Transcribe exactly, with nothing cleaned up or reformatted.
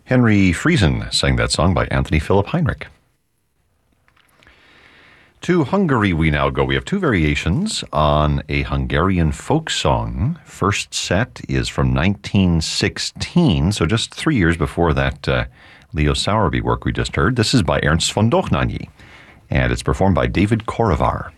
Henry Friesen sang that song by Anthony Philip Heinrich. To Hungary we now go. We have two variations on a Hungarian folk song. First set is from nineteen sixteen, so just three years before that uh, Leo Sowerby work we just heard. This is by Ernst von Dohnanyi, and it's performed by David Korevar.